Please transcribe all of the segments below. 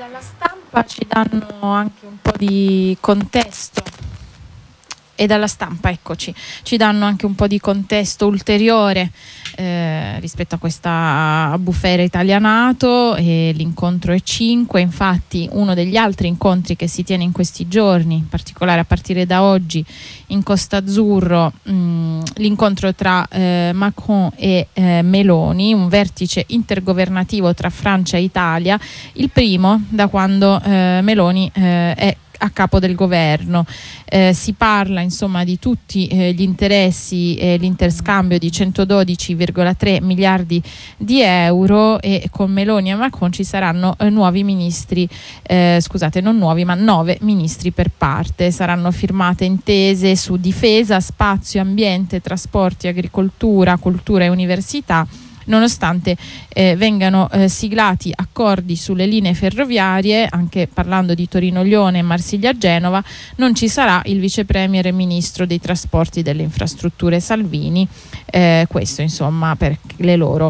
dalla stampa ci danno anche un po' di contesto. E dalla stampa, eccoci, ci danno anche un po' di contesto ulteriore rispetto a questa bufera Italia-NATO. L'incontro è 5, infatti uno degli altri incontri che si tiene in questi giorni, in particolare a partire da oggi in Costa Azzurro, l'incontro tra Macron e Meloni, un vertice intergovernativo tra Francia e Italia, il primo da quando Meloni è a capo del governo. Si parla insomma di tutti gli interessi e l'interscambio di 112,3 miliardi di euro, e con Meloni e Macron ci saranno nuovi ministri, non nuovi ma 9 ministri per parte. Saranno firmate intese su difesa, spazio, ambiente, trasporti, agricoltura, cultura e università, nonostante vengano siglati accordi sulle linee ferroviarie. Anche parlando di Torino-Lione e Marsiglia-Genova, non ci sarà il vice premier e ministro dei trasporti e delle infrastrutture Salvini, questo insomma per le loro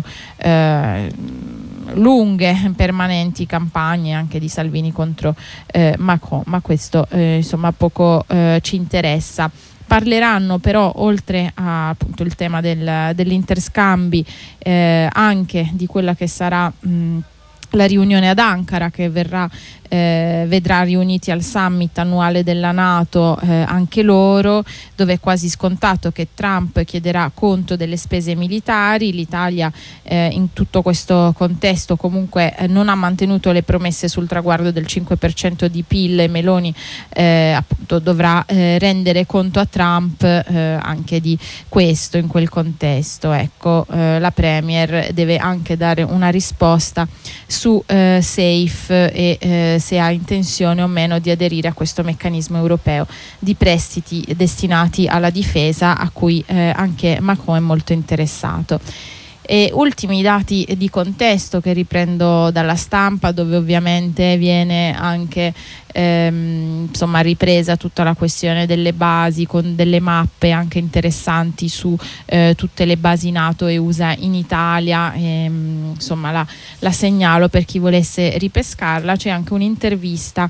lunghe permanenti campagne anche di Salvini contro Macron, ma questo insomma poco ci interessa. Parleranno però, oltre a appunto il tema degli interscambi, anche di quella che sarà la riunione ad Ankara, che vedrà riuniti al summit annuale della NATO anche loro, dove è quasi scontato che Trump chiederà conto delle spese militari. L'Italia in tutto questo contesto comunque non ha mantenuto le promesse sul traguardo del 5% di PIL, e Meloni appunto dovrà rendere conto a Trump anche di questo in quel contesto. Ecco, la Premier deve anche dare una risposta su SAFE e se ha intenzione o meno di aderire a questo meccanismo europeo di prestiti destinati alla difesa, a cui anche Macron è molto interessato. E ultimi dati di contesto che riprendo dalla stampa, dove ovviamente viene anche ripresa tutta la questione delle basi, con delle mappe anche interessanti su tutte le basi NATO e USA in Italia. La segnalo per chi volesse ripescarla. C'è anche un'intervista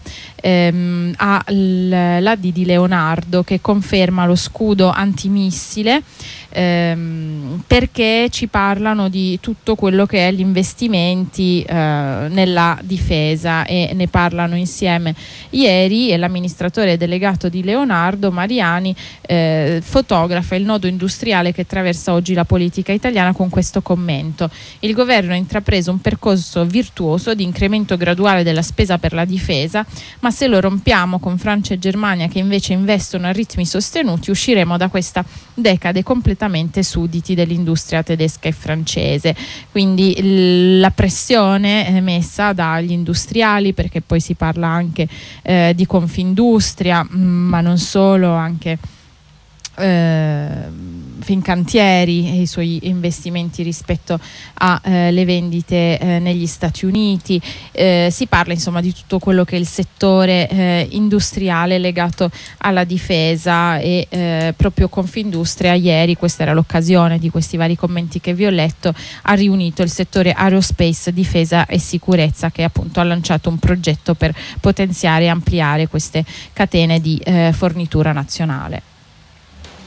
all'AD di Leonardo, che conferma lo scudo antimissile, perché ci parlano di tutto quello che è gli investimenti nella difesa, e ne parlano insieme ieri, e l'amministratore delegato di Leonardo, Mariani, fotografa il nodo industriale che attraversa oggi la politica italiana con questo commento: il governo ha intrapreso un percorso virtuoso di incremento graduale della spesa per la difesa, ma se lo rompiamo con Francia e Germania, che invece investono a ritmi sostenuti, usciremo da questa decade completamente sudditi dell'industria tedesca e francese. Quindi la pressione messa dagli industriali, perché poi si parla anche di Confindustria, ma non solo, anche Fincantieri e i suoi investimenti rispetto alle vendite negli Stati Uniti. Si parla insomma di tutto quello che è il settore industriale legato alla difesa, e proprio Confindustria ieri, questa era l'occasione di questi vari commenti che vi ho letto, ha riunito il settore aerospace, difesa e sicurezza, che appunto ha lanciato un progetto per potenziare e ampliare queste catene di fornitura nazionale.